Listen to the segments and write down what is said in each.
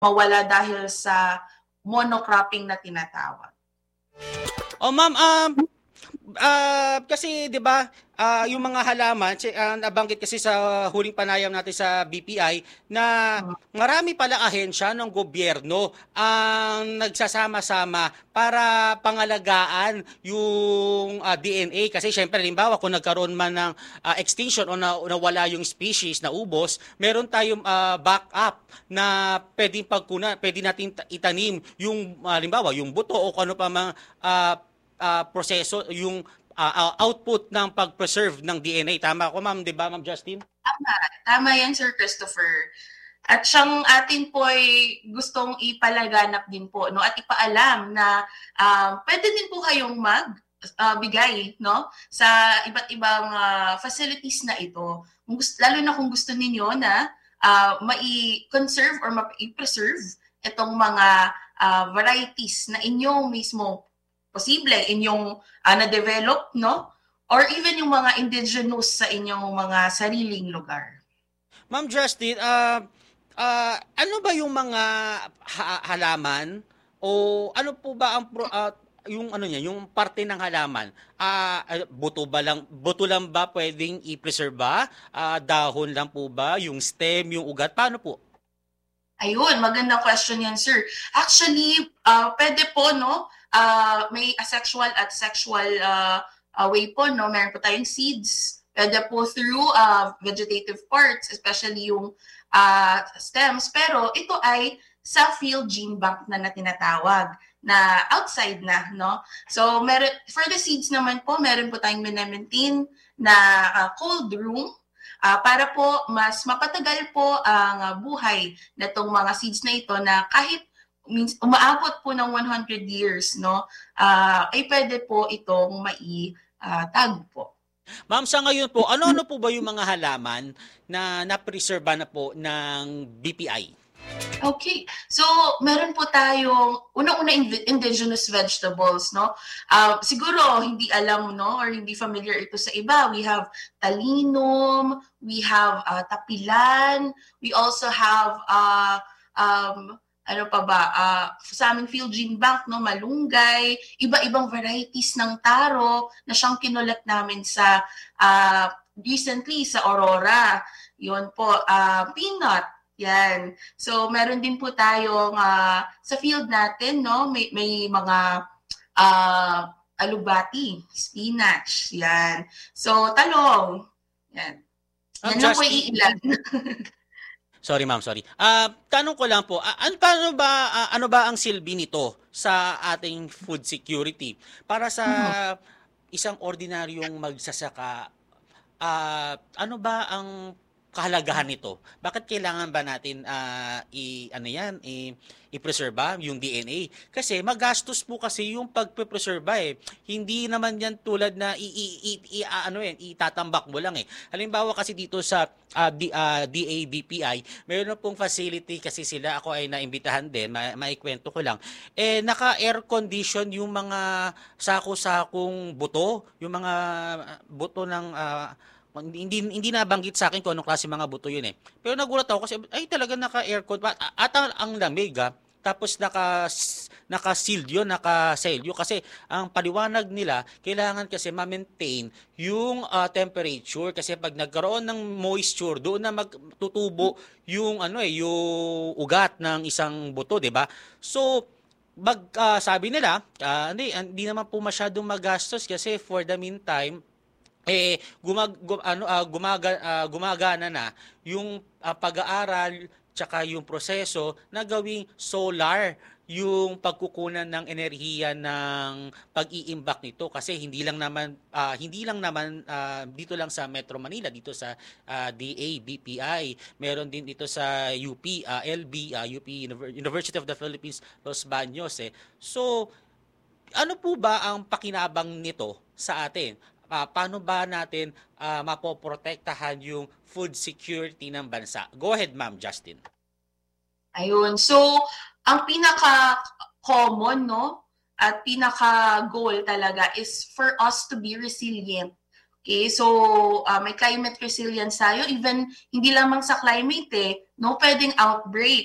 mawala dahil sa monocropping na tinatawag. Ma'am, kasi 'di ba, yung mga halaman, nabanggit kasi sa huling panayam natin sa BPI na marami pala ahensya ng gobyerno ang nagsasama-sama para pangalagaan yung DNA. Kasi syempre, halimbawa, kung nagkaroon man ng extinction o nawala yung species na ubos, meron tayong backup na pwedeng pagkuna, pwede natin itanim yung halimbawa, yung buto o kung ano pa mang proseso, yung output ng pag-preserve ng DNA. Tama ko, ma'am, di ba, ma'am Justin? Tama yan, Sir Christopher. At siyang atin po ay gustong ipalaganap din po, no? At ipaalam na pwede din po kayong bigay, no, sa iba't ibang facilities na ito. Lalo na kung gusto ninyo na mai-conserve or mai-preserve itong mga varieties na inyong mismo posible inyong na-develop, no? Or even yung mga indigenous sa inyong mga sariling lugar. Ma'am Justin, ano ba yung mga halaman o ano po ba ang yung ano niya, yung parte ng halaman? Buto lang ba pwedeng i-preserve ba? Dahon lang po ba? Yung stem, yung ugat, paano po? Ayun, magandang question yan, sir. Actually, pwede po, no? May asexual at sexual way po, no? Meron po tayong seeds. Pwede po through vegetative parts, especially yung stems. Pero ito ay sa field gene bank na tinatawag na outside na, no? So, for the seeds naman po, meron po tayong minamaintain na cold room para po mas mapatagal po ang buhay na itong mga seeds na ito na kahit umaabot po ng 100 years, no, ay pwede po itong tago po. Ma'am, sa ngayon po, ano-ano po ba yung mga halaman na na-preserve na po ng BPI? Okay. So, meron po tayong unang-una indigenous vegetables, no? Siguro hindi alam, no, or hindi familiar ito sa iba. We have talinum, we have tapilan, we also have ano pa ba, sa aming field gene bank, no, malunggay, iba-ibang varieties ng taro na siyang kinulat namin sa recently sa Aurora. Yun po, peanut. Yan. So, meron din po tayong sa field natin, no, may mga alubati, spinach, yan. So, talong. Yan. Yan lang po iilan. Sorry, ma'am, sorry. Tanong ko lang po, ano ba ang silbi nito sa ating food security? Para sa isang ordinaryong magsasaka, ano ba ang kahalagahan nito? Bakit kailangan ba natin i-preserve yung DNA? Kasi magastos po kasi yung pagpe-preserve eh. Hindi naman yan tulad na itatambak mo lang eh. Halimbawa kasi dito sa DABPI, mayroon pong facility kasi sila, ako ay naimbitahan din, maikwento ko lang. Naka-air condition yung mga sako-sakong buto, yung mga buto ng hindi nabanggit sa akin kung anong klase mga buto yun eh. Pero nagulat ako kasi ay talaga naka-aircon at ang lamig tapos naka-sealed yun, naka-seal kasi ang paliwanag nila kailangan kasi ma-maintain yung temperature kasi pag nagkaroon ng moisture doon na magtutubo yung yung ugat ng isang buto, 'di ba? So sabi nila, hindi naman po masyadong magastos kasi for the meantime gumagana na yung pag-aaral tsaka yung proseso na gawing solar yung pagkukunan ng enerhiya ng pag-iimbak nito kasi hindi lang naman dito lang sa Metro Manila, dito sa DABPI, meron din dito sa UP, LB, UP University of the Philippines Los Baños So ano po ba ang pakinabang nito sa atin? Paano ba natin mapoprotektahan yung food security ng bansa? Go ahead, Ma'am Justin. Ayun. So, ang pinaka-common, no, at pinaka-goal talaga is for us to be resilient. Okay, so may climate resilience tayo. Even hindi lamang sa climate no, pwedeng outbreak.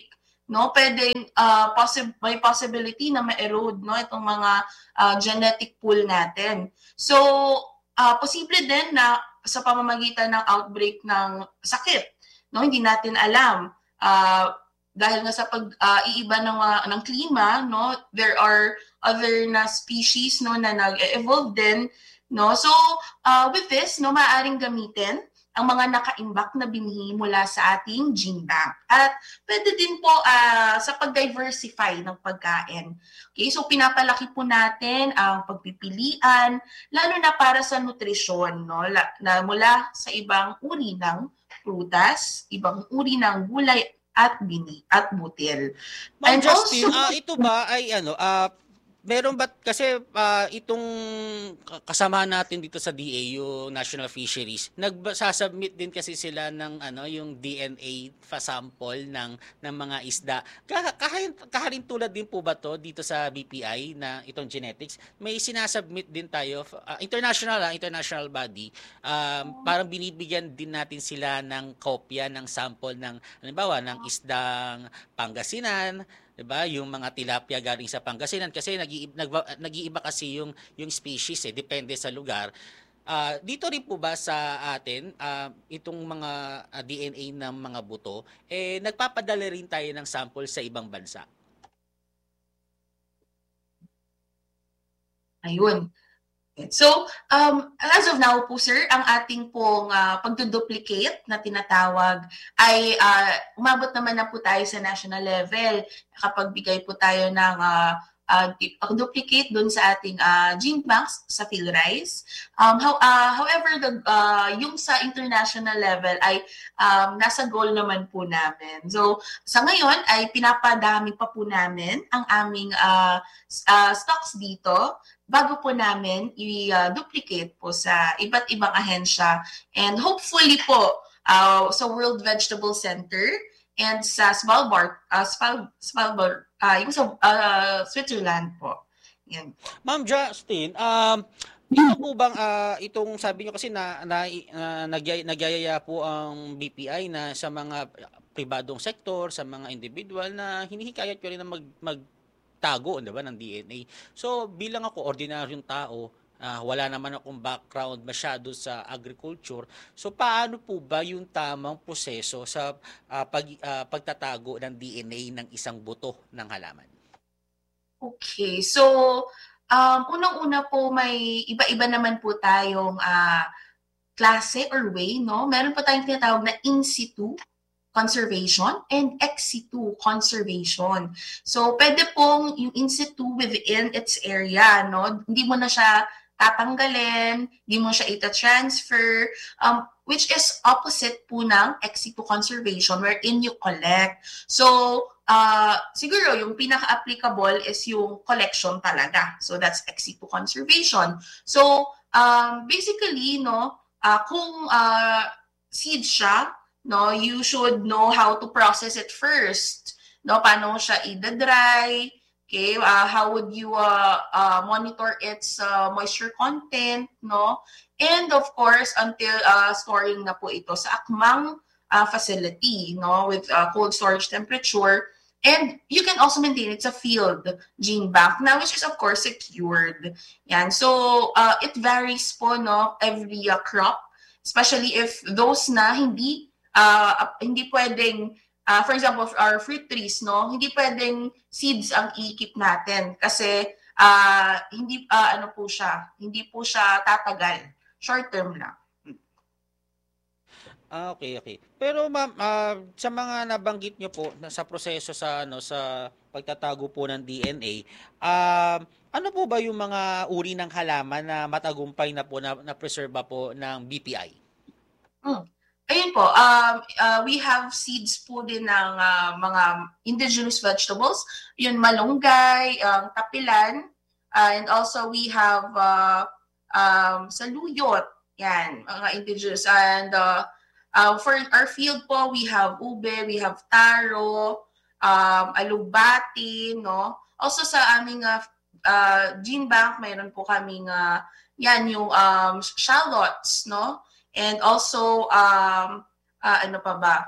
no, pwedeng may possibility na ma-erode, no, itong mga genetic pool natin. So posible din na sa pamamagitan ng outbreak ng sakit, no, hindi natin alam, dahil nga sa pag-iiba ng klima, no, there are other na species, no, na nag-evolve din, no. So with this, no, maaaring gamitin ang mga nakaimbak na binhi mula sa ating gene bank. At pwede din po sa pag-diversify ng pagkain. Okay, so pinapalaki po natin ang pagpipilian, lalo na para sa nutrisyon, no, na mula sa ibang uri ng prutas, ibang uri ng gulay at bini at butil. Ma'am Justin, ito ba ay meron ba kasi itong kasama natin dito sa DA, yung National Fisheries, nagsasubmit din kasi sila ng yung DNA sample ng mga isda. Kahalin tulad din po ba to dito sa BPI na itong genetics? May sinasubmit din tayo international body. Parang binibigyan din natin sila ng kopya ng sample ng halimbawa ng isdang Pangasinan, 'di ba? Yung mga tilapia galing sa Pangasinan kasi nag-iiba kasi yung species depende sa lugar. Dito rin po ba sa atin itong mga DNA ng mga buto nagpapadala rin tayo ng sample sa ibang bansa? Ayun. So, as of now po sir, ang ating pong pagduduplicate na tinatawag ay umabot naman na po tayo sa national level. Nakapagbigay po tayo ng duplicate dun sa ating gene banks sa PhilRice. However, yung sa international level ay nasa goal naman po namin. So, sa ngayon ay pinapadami pa po namin ang aming stocks dito bago po namin i-duplicate po sa iba't ibang ahensya. And hopefully po sa World Vegetable Center and sa Svalbard, yung sa Switzerland po. Yan. Ma'am Justin, ito po bang itong sabi nyo kasi nagyayaya po ang BPI na sa mga pribadong sektor, sa mga individual na hinihikayat ko rin na magtago, diba, ng DNA. So bilang ako ordinaryong tao, wala naman akong background masyado sa agriculture. So paano po ba yung tamang proseso sa pagtatago ng DNA ng isang buto ng halaman? Okay, so unang-una po may iba-iba naman po tayong klase or way, no? Meron po tayong tinatawag na in situ conservation and ex situ conservation. So pwede pong yung in situ within its area, no? Hindi mo na siya tatanggalin, hindi mo siya ita-transfer, which is opposite po ng ex situ conservation wherein you collect. So siguro yung pinaka-applicable is yung collection talaga. So that's ex situ conservation. So basically, no, kung seed siya, no, you should know how to process it first. No, paano siya i-dry? Okay, how would you monitor its moisture content, no? And of course, until storing na po ito sa akmang facility, no, with cold storage temperature. And you can also maintain it's a field gene bank now, which is of course secured. Yan. So it varies po, no, every crop, especially if those na hindi pwedeng for example, our fruit trees, no, hindi pwedeng seeds ang i-keep natin kasi hindi hindi po siya tatagal. Short term lang. Okay. Pero ma'am, sa mga nabanggit nyo po sa proseso sa pagtatago po ng DNA, ano po ba yung mga uri ng halaman na matagumpay na po na preserve po ng BPI? Ayun po, we have seeds po din ng mga indigenous vegetables, yun malunggay, tapilan, and also we have saluyot, yan, mga indigenous. And for our field po, we have ube, we have taro, alugbati, no? Also sa aming gene bank, mayroon po kaming yan, yung shallots, no? And also, ano pa ba?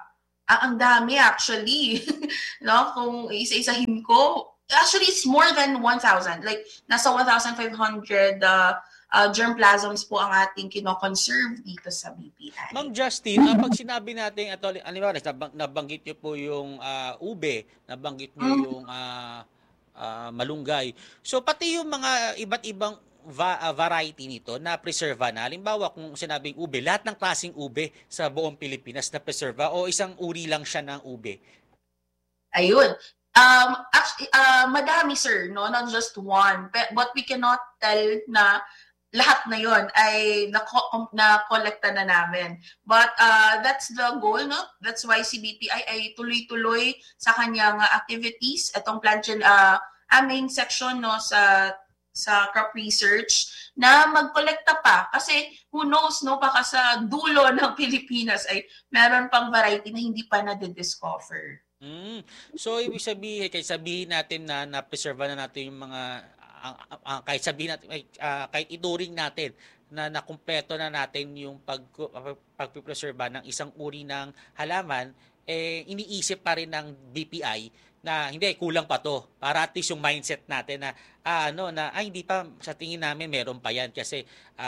Ang dami actually. No, kung isa-isahin ko, actually it's more than 1,000. Like nasa 1,500 germplasms po ang ating kino-conserve dito sa Ma'am BPI. Justin, pag sinabi natin, alimbawa, nabanggit niyo po yung ube, nabanggit niyo Mm. yung malunggay. So, pati yung mga iba't ibang variety nito na preserva na. Halimbawa, kung sinabing ube, lahat ng klaseng ube sa buong Pilipinas na preserva o isang uri lang siya ng ube. Ayun. Actually, madami sir, no? Not just one. But we cannot tell na lahat na yon ay na-collecta na namin. But that's the goal, no? That's why si BPI ay tuloy-tuloy sa kanyang activities. Itong aming section, no, sa crop research na magkolekta pa. Kasi who knows, no, baka sa dulo ng Pilipinas ay meron pang variety na hindi pa na-discover. So, ibig sabihin, kahit sabihin natin na na-preserve na natin yung mga, kahit sabihin natin, kahit ituring natin na nakumpleto na natin yung pagpipreserve ng isang uri ng halaman, iniisip pa rin ng BPI na hindi, kulang pa to. Para at least yung mindset natin na, hindi pa, sa tingin namin, meron pa yan. Kasi,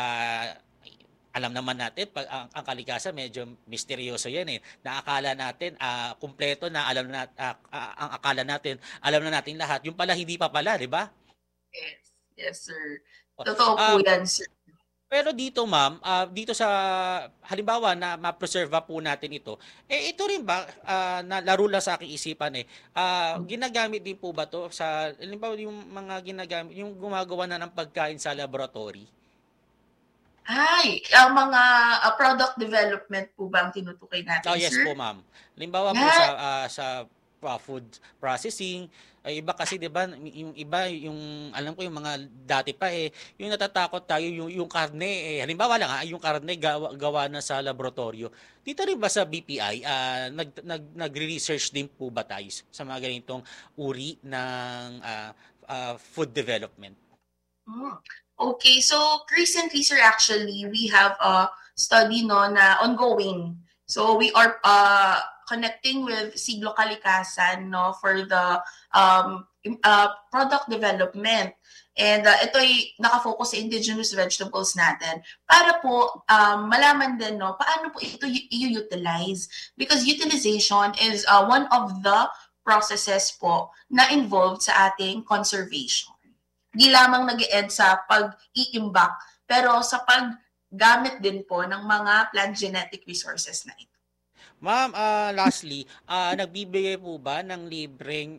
alam naman natin pag ang kalikasan medyo misteryoso 'yan eh. Naakala natin kumpleto na ang akala natin alam na natin lahat. Yung pala hindi pa pala, 'di ba? Yes, yes sir. Totoo po yan, sir. Pero dito ma'am, dito sa halimbawa na ma-preserve po natin ito, ito rin ba na laro lang sa aking isipan ginagamit din po ba to sa halimbawa yung mga ginagamit yung gumagawa na ng pagkain sa laboratory? Ay, ang mga product development po ba ang tinutukoy natin, Yes sir? po, ma'am. Halimbawa po Yan. sa food processing, ay iba kasi 'di ba yung iba yung alam ko yung mga dati pa yung natatakot tayo yung karne halimbawa lang yung karne gawa na sa laboratorio. Dito rin ba sa BPI nagre-research din po ba tayo sa mga ganitong uri ng food development? Mm. Okay, so recently, sir, actually, we have a study no na ongoing. So we are connecting with Siglo Kalikasan no for the product development. And ito ay nakafocus sa indigenous vegetables natin para po malaman din no paano po ito i-utilize because utilization is one of the processes po na involved sa ating conservation. Di lamang nag-e-end sa pag-iimbak, pero sa paggamit din po ng mga plant genetic resources na ito. Ma'am, lastly, nagbibigay po ba ng libreng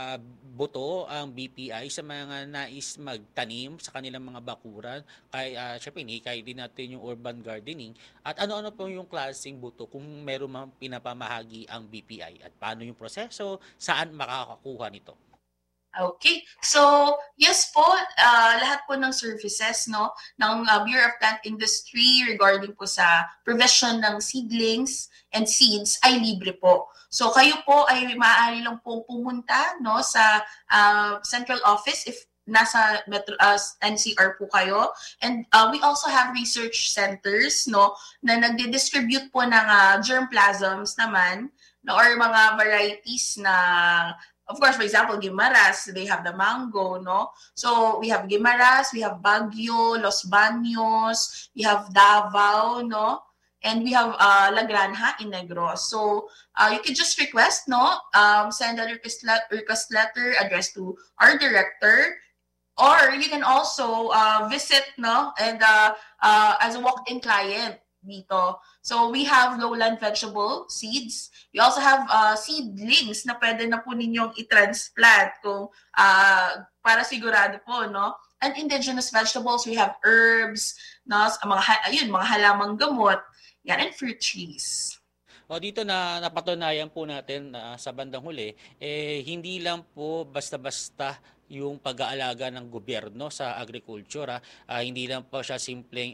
buto ang BPI sa mga nais magtanim sa kanilang mga bakuran? Syempre, hinihikay din natin yung urban gardening. At ano-ano po yung klaseng buto kung meron mang pinapamahagi ang BPI? At paano yung proseso? Saan makakakuha nito? Okay. So, yes po, lahat po ng services no ng Bureau of Plant Industry regarding po sa provision ng seedlings and seeds ay libre po. So, kayo po ay maaari lang pong pumunta no sa central office if nasa Metro NCR po kayo. And we also have research centers no na nagdi-distribute po ng germplasms naman no, or mga varieties na of course, for example, Guimaras, they have the mango, no? So we have Guimaras, we have Baguio, Los Baños, we have Davao, no? And we have La Granja in Negros. So you can just request, no? Send a request letter addressed to our director, or you can also visit, no? And as a walk-in client dito. So we have lowland vegetable seeds. We also have seedlings na pwede na po ninyong i-transplant kung para sigurado po, no? And indigenous vegetables, we have herbs, no? Mga halamang gamot, yan, and fruit trees. Dito na napatunayan po natin sa bandang huli, hindi lang po basta-basta yung pag-aalaga ng gobyerno sa agriculture. Hindi lang po siya simpleng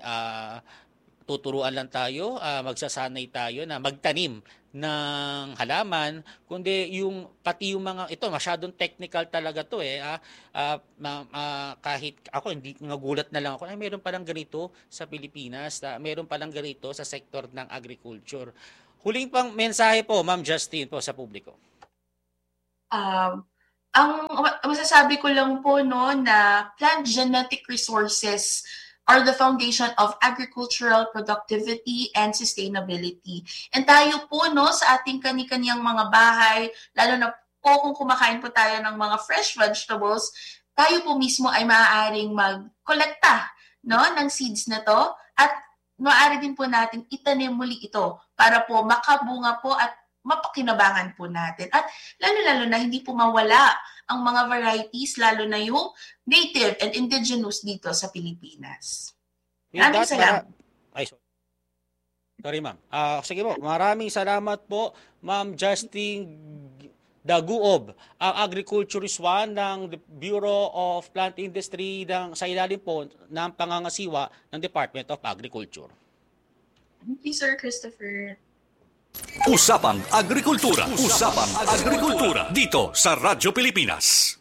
tuturuan lang tayo, magsasanay tayo na magtanim ng halaman, kundi pati yung mga ito masyadong technical talaga to kahit ako hindi nagulat na lang ako ay meron palang ganito sa Pilipinas, meron palang ganito sa sektor ng agriculture. Huling pang mensahe po, Ma'am Justine po sa publiko. Ang masasabi ko lang po no na plant genetic resources are the foundation of agricultural productivity and sustainability. And tayo po no sa ating kani-kaniyang mga bahay, lalo na po kung kumakain po tayo ng mga fresh vegetables, tayo po mismo ay maaaring magkolekta no ng seeds na to at maaari din po natin itanim muli ito para po makabunga po at mapakinabangan po natin. At lalo-lalo na hindi po mawala ang mga varieties, lalo na yung native and indigenous dito sa Pilipinas. Maraming salamat. Sorry, ma'am. Sige po, maraming salamat po, Ma'am Justine Daguob, ang agriculturist 1 ng Bureau of Plant Industry sa ilalim po ng pangangasiwa ng Department of Agriculture. Thank you, Sir Christopher. Usapang Agrikultura. Usapang Agrikultura dito sa Radyo Pilipinas.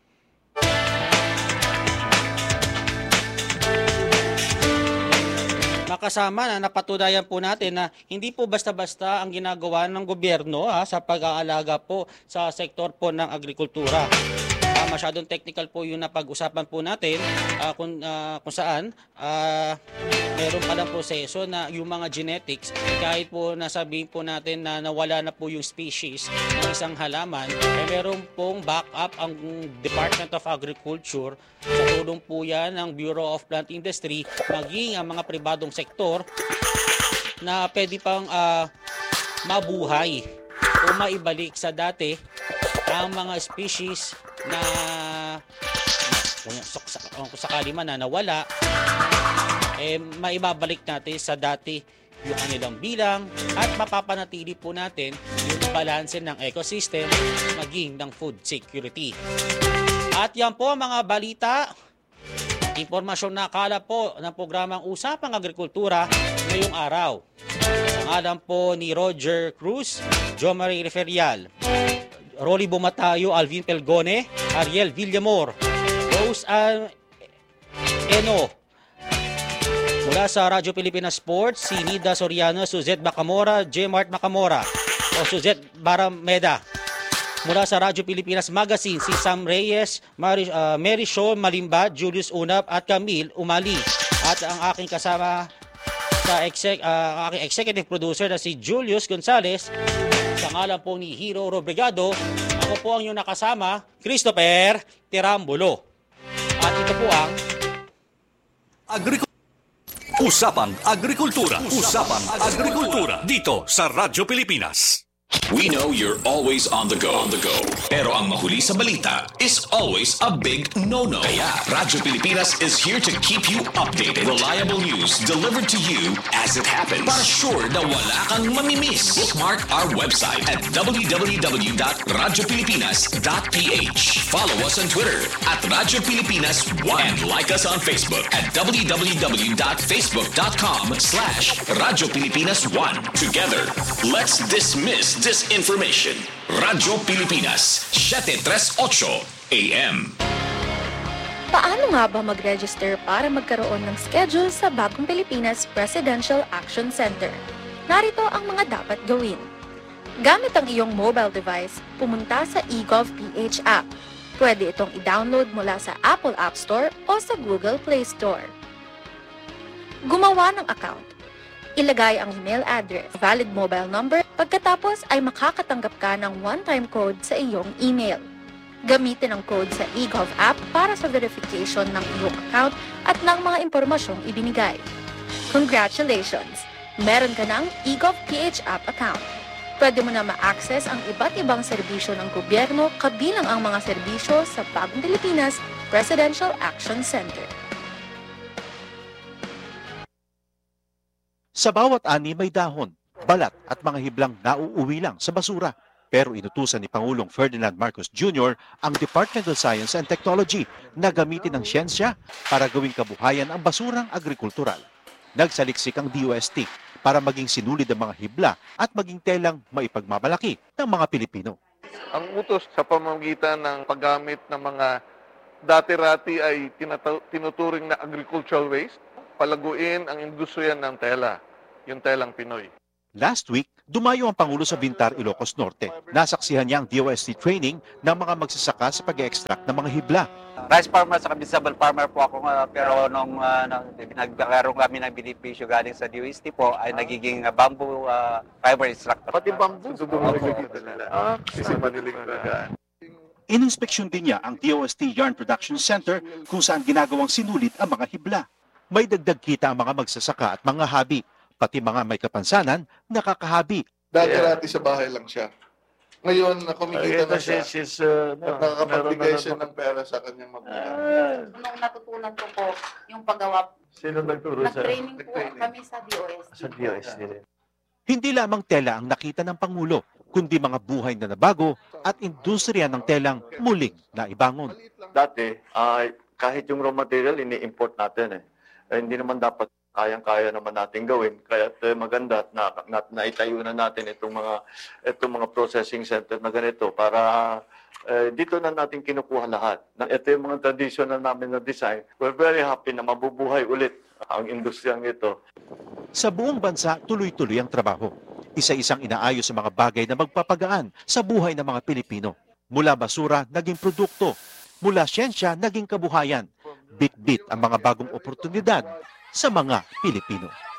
Makasama na napatunayan po natin na hindi po basta-basta ang ginagawa ng gobyerno sa pag-aalaga po sa sektor po ng agrikultura. Masyadong technical po yung napag-usapan po natin kung saan meron palang proseso na yung mga genetics, kahit po nasabihin po natin na nawala na po yung species ng isang halaman, meron pong backup ang Department of Agriculture sa tulong po yan ng Bureau of Plant Industry, maging ang mga pribadong sektor na pwede pang mabuhay o maibalik sa dati ang mga species na kung sakali man na nawala, maibabalik natin sa dati yung kanilang bilang at mapapanatili po natin yung balanse ng ecosystem maging ng food security. At yan po mga balita, impormasyon na akala po ng programang Usapang Agrikultura ngayong araw. Ang alam po ni Roger Cruz, Jo Marie Referial, Rolly Bumatayo, Alvin Pelgone, Ariel Villamor, Rose Eno. Mula sa Radyo Pilipinas Sports, si Nida Soriano, Suzette Bacamora, J. Mart Bacamora, o Suzette Barameda. Mula sa Radyo Pilipinas Magazine, si Sam Reyes, Mary Shaw Malimba, Julius Unap, at Camille Umali. At ang aking kasama sa aking executive producer na si Julius Gonzalez, sa ngalan po ni Hero Robrigado, ako po ang iyong nakasama, Christopher Tirambulo. At ito po ang Usapang Agrikultura. Usapang Agrikultura dito sa Radyo Pilipinas. We know you're always on the go. Pero ang mahuli sa balita is always a big no-no. Kaya Radyo Pilipinas is here to keep you updated. Reliable news delivered to you as it happens. Para sure na wala kang mamimiss. Bookmark our website at www.radiopilipinas.ph. Follow us on Twitter at Radyo Pilipinas 1 and like us on Facebook at www.facebook.com/Radyo Pilipinas 1. Together, let's dismiss disinformation. Radyo Pilipinas, 738 AM. Paano nga ba mag-register para magkaroon ng schedule sa Bagong Pilipinas Presidential Action Center? Narito ang mga dapat gawin. Gamit ang iyong mobile device, pumunta sa eGovPH app. Pwede itong i-download mula sa Apple App Store o sa Google Play Store. Gumawa ng account. Ilagay ang email address, valid mobile number, pagkatapos ay makakatanggap ka ng one-time code sa iyong email. Gamitin ang code sa eGov app para sa verification ng iyong account at ng mga impormasyong ibinigay. Congratulations! Meron ka ng eGovPH app account. Pwede mo na ma-access ang iba't ibang serbisyo ng gobyerno kabilang ang mga serbisyo sa Bagong Pilipinas Presidential Action Center. Sa bawat ani may dahon, balat at mga hiblang nauuwi lang sa basura. Pero inutusan ni Pangulong Ferdinand Marcos Jr. ang Department of Science and Technology na gamitin ang siyensya para gawing kabuhayan ang basurang agrikultural. Nagsaliksik ang DOST para maging sinulid ang mga hibla at maging telang maipagmamalaki ng mga Pilipino. Ang utos sa pamamagitan ng paggamit ng mga dati-rati ay tinuturing na agricultural waste, palaguin ang industriya ng tela, yung telang Pinoy. Last week, Dumayo ang Pangulo sa Bintar, Ilocos Norte. Nasaksihan niya ang DOST training ng mga magsasaka sa pag-extract ng mga hibla. Rice farmer sa visible farmer po ako, pero nung nagkaroon kami ng benepisyo galing sa DOST po ay nagiging bamboo fiber extractor. Pati bamboo, nakikita nila. Kasi manilig na. Ininspeksyon din niya ang DOST Yarn Production Center kung saan ginagawang sinulit ang mga hibla. May dagdag kita ang mga magsasaka at mga habi, pati mga may kapansanan, nakakahabi. Dati sa bahay lang siya. Ngayon, kumikita na siya. At nakakapagbigay siya ng pera sa kanyang magulang. Nung natutunan ko po yung paggawa, Sino nagturo sa nag-training po kami sa DOST. DOST rin? Hindi lamang tela ang nakita ng Pangulo, kundi mga buhay na nabago at industriya ng telang muling naibangon. Dati, kahit yung raw material, ini-import natin hindi naman dapat kayang-kaya naman natin gawin. Kaya maganda na naitayo na natin itong mga processing center na ganito para dito na natin kinukuha lahat. Ito yung mga traditional namin na design. We're very happy na mabubuhay ulit ang industriyang ito. Sa buong bansa, tuloy-tuloy ang trabaho. Isa-isang inaayos sa mga bagay na magpapagaan sa buhay ng mga Pilipino. Mula basura, naging produkto. Mula siyensya, naging kabuhayan. Bit-bit ang mga bagong oportunidad sa mga Pilipino.